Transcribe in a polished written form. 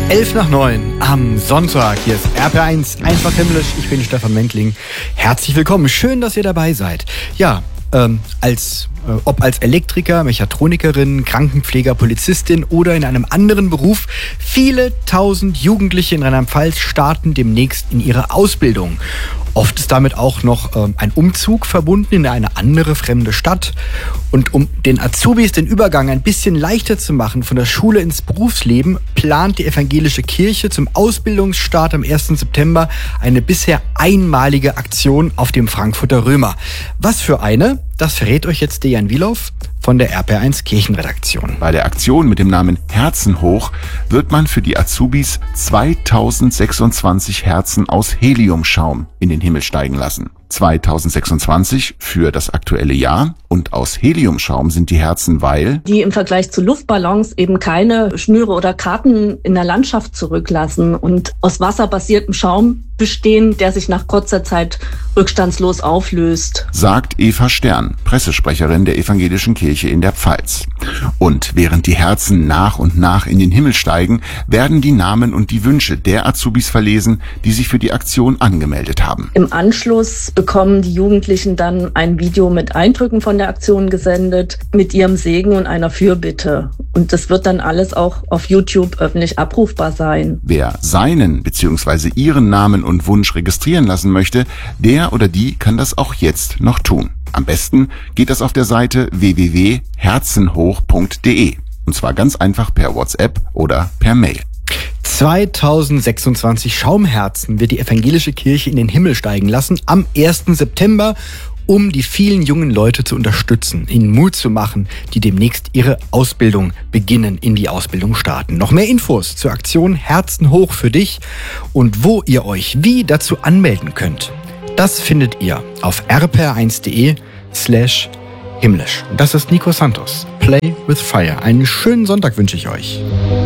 11:09 am Sonntag. Hier ist RPR1 einfach himmlisch. Ich bin Stefan Mentling. Herzlich willkommen. Schön, dass ihr dabei seid. Ja, ob als Elektriker, Mechatronikerin, Krankenpfleger, Polizistin oder in einem anderen Beruf, viele tausend Jugendliche in Rheinland-Pfalz starten demnächst in ihre Ausbildung. Oft ist damit auch noch ein Umzug verbunden in eine andere fremde Stadt. Und um den Azubis den Übergang ein bisschen leichter zu machen von der Schule ins Berufsleben, plant die evangelische Kirche zum Ausbildungsstart am 1. September eine bisher einmalige Aktion auf dem Frankfurter Römer. Was für eine? Das verrät euch jetzt Dejan Wilow von der RPR1 Kirchenredaktion. Bei der Aktion mit dem Namen Herzen hoch wird man für die Azubis 2026 Herzen aus Heliumschaum in den Himmel steigen lassen. 2026 für das aktuelle Jahr und aus Heliumschaum sind die Herzen, weil die im Vergleich zu Luftballons eben keine Schnüre oder Karten in der Landschaft zurücklassen und aus wasserbasiertem Schaum bestehen, der sich nach kurzer Zeit rückstandslos auflöst, sagt Eva Stern, Pressesprecherin der Evangelischen Kirche in der Pfalz. Und während die Herzen nach und nach in den Himmel steigen, werden die Namen und die Wünsche der Azubis verlesen, die sich für die Aktion angemeldet haben. Im Anschluss bekommen die Jugendlichen dann ein Video mit Eindrücken von der Aktion gesendet, mit ihrem Segen und einer Fürbitte. Und das wird dann alles auch auf YouTube öffentlich abrufbar sein. Wer seinen bzw. ihren Namen und Wunsch registrieren lassen möchte, der oder die kann das auch jetzt noch tun. Am besten geht das auf der Seite www.herzenhoch.de. Und zwar ganz einfach per WhatsApp oder per Mail. 2026 Schaumherzen wird die evangelische Kirche in den Himmel steigen lassen am 1. September, um die vielen jungen Leute zu unterstützen, ihnen Mut zu machen, die demnächst ihre Ausbildung beginnen, in die Ausbildung starten. Noch mehr Infos zur Aktion Herzen hoch für dich und wo ihr euch wie dazu anmelden könnt, das findet ihr auf rpr1.de/himmlisch. Das ist Nico Santos. Play with Fire. Einen schönen Sonntag wünsche ich euch.